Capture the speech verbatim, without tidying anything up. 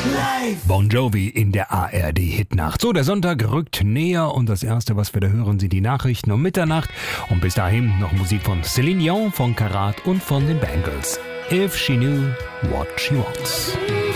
Bon Jovi in der A R D-Hitnacht. So, der Sonntag rückt näher und das Erste, was wir da hören, sind die Nachrichten um Mitternacht. Und bis dahin noch Musik von Celine Dion, von Karat und von den Bangles. If She Knew What She Wants.